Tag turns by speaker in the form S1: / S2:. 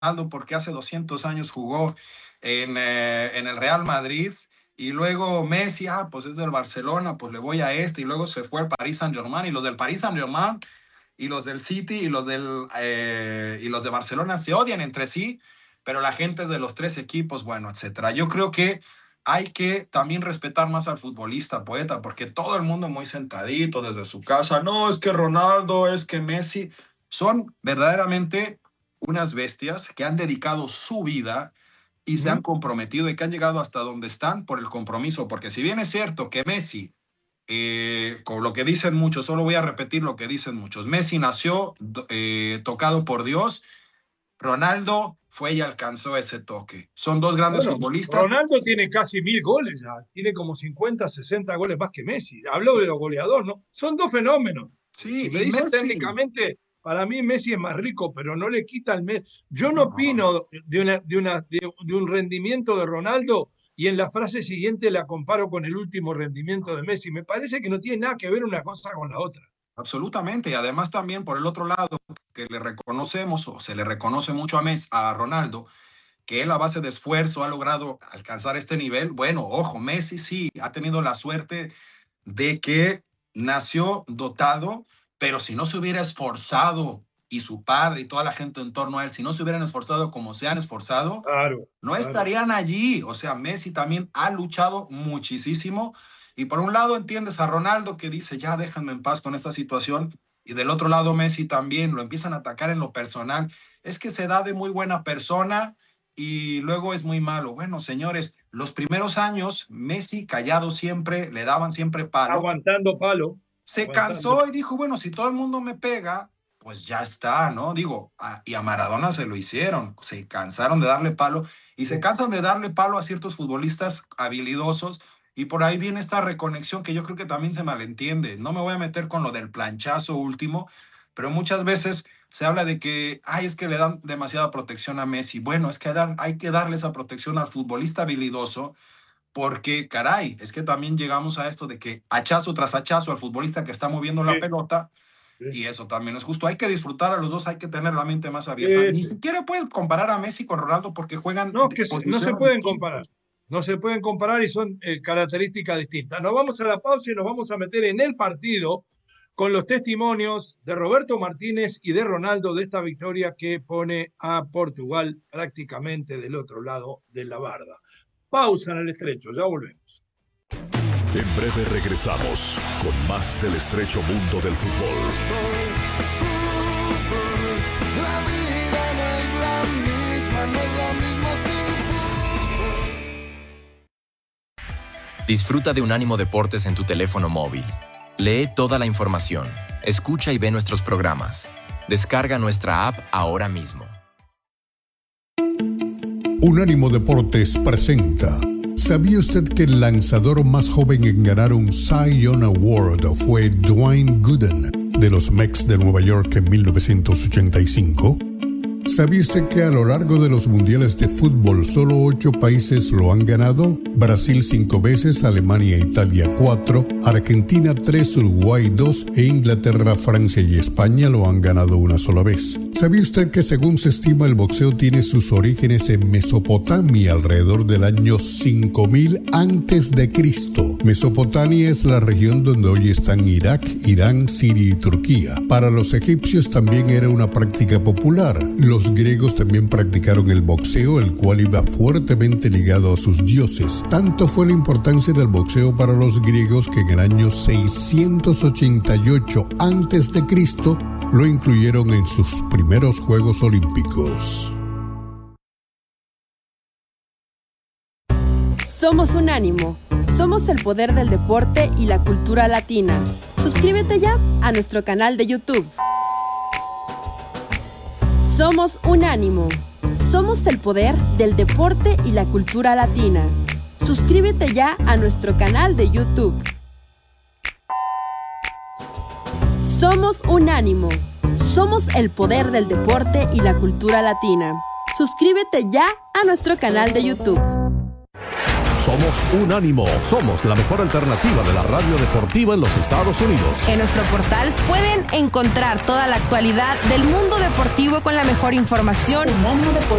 S1: Ronaldo porque hace 200 años jugó en el Real Madrid y luego Messi, pues es del Barcelona, pues le voy a este y luego se fue al Paris Saint-Germain y los del Paris Saint-Germain y los del City y los de Barcelona se odian entre sí, pero la gente es de los tres equipos, bueno, etcétera. Yo creo que hay que también respetar más al futbolista, poeta, porque todo el mundo muy sentadito desde su casa, no, es que Ronaldo, es que Messi, son verdaderamente unas bestias que han dedicado su vida y se han comprometido y que han llegado hasta donde están por el compromiso, porque si bien es cierto que Messi, con lo que dicen muchos, solo voy a repetir lo que dicen muchos, Messi nació tocado por Dios, Ronaldo fue y alcanzó ese toque. Son dos grandes futbolistas.
S2: Ronaldo tiene casi 1000 goles ya, tiene como 50, 60 goles más que Messi. Hablo de los goleadores, ¿no? Son dos fenómenos.
S1: Sí,
S2: Si me dicen
S1: Messi,
S2: técnicamente, para mí Messi es más rico, pero no le quita el Messi. Yo no opino de un rendimiento de Ronaldo y en la frase siguiente la comparo con el último rendimiento de Messi. Me parece que no tiene nada que ver una cosa con la otra.
S1: absolutamente. Y además también por el otro lado, que le reconocemos o se le reconoce mucho a Ronaldo, que él a base de esfuerzo ha logrado alcanzar este nivel. Bueno, ojo, Messi sí ha tenido la suerte de que nació dotado, pero si no se hubiera esforzado y su padre y toda la gente en torno a él, si no se hubieran esforzado como se han esforzado,
S2: Claro,
S1: no
S2: claro.
S1: estarían allí. O sea, Messi también ha luchado muchísimo. Y por un lado entiendes a Ronaldo que dice, ya déjenme en paz con esta situación. Y del otro lado Messi también lo empiezan a atacar en lo personal. Es que se da de muy buena persona y luego es muy malo. Bueno, señores, los primeros años Messi callado siempre, le daban siempre palo.
S2: Aguantando palo.
S1: Se
S2: aguantando.
S1: cansó y dijo, bueno, si todo el mundo me pega, pues ya está, ¿no? Digo, y a Maradona se lo hicieron, se cansaron de darle palo y se cansan de darle palo a ciertos futbolistas habilidosos y por ahí viene esta reconexión que yo creo que también se malentiende. No me voy a meter con lo del planchazo último, pero muchas veces se habla de que, ay, es que le dan demasiada protección a Messi. Bueno, es que hay que darle esa protección al futbolista habilidoso porque, caray, es que también llegamos a esto de que hachazo tras hachazo al futbolista que está moviendo la pelota, y eso también es justo. Hay que disfrutar a los dos, hay que tener la mente más abierta. Ni siquiera puedes comparar a Messi con Ronaldo porque juegan
S2: no, que no se pueden
S1: distintas.
S2: comparar. No se pueden comparar y son características distintas. Nos vamos a la pausa y nos vamos a meter en el partido con los testimonios de Roberto Martínez y de Ronaldo de esta victoria que pone a Portugal prácticamente del otro lado de la barda. Pausa en el estrecho, ya volvemos.
S3: En breve regresamos con más del estrecho mundo del fútbol.
S4: La vida no es la misma, no es la misma sin fútbol.
S5: Disfruta de Unánimo Deportes en tu teléfono móvil. Lee toda la información, escucha y ve nuestros programas. Descarga nuestra app ahora mismo.
S6: Unánimo Deportes presenta. ¿Sabía usted que el lanzador más joven en ganar un Cy Young Award fue Dwayne Gooden de los Mets de Nueva York en 1985? ¿Sabía usted que a lo largo de los mundiales de fútbol solo 8 países lo han ganado? Brasil 5 veces, Alemania e Italia 4, Argentina 3, Uruguay 2 e Inglaterra, Francia y España lo han ganado una sola vez. ¿Sabía usted que según se estima el boxeo tiene sus orígenes en Mesopotamia alrededor del año 5000 a.C.? Mesopotamia es la región donde hoy están Irak, Irán, Siria y Turquía. Para los egipcios también era una práctica popular. Los griegos también practicaron el boxeo, el cual iba fuertemente ligado a sus dioses. Tanto fue la importancia del boxeo para los griegos que en el año 688 a.C. lo incluyeron en sus primeros Juegos Olímpicos.
S7: Somos Unánimo. Somos el poder del deporte y la cultura latina. Suscríbete ya a nuestro canal de YouTube. Somos Unánimo. Somos el poder del deporte y la cultura latina. Suscríbete ya a nuestro canal de YouTube. Somos Unánimo. Somos el poder del deporte y la cultura latina. Suscríbete ya a nuestro canal de YouTube.
S8: Somos Unánimo. Somos la mejor alternativa de la radio deportiva en los Estados Unidos.
S9: En nuestro portal pueden encontrar toda la actualidad del mundo deportivo con la mejor información.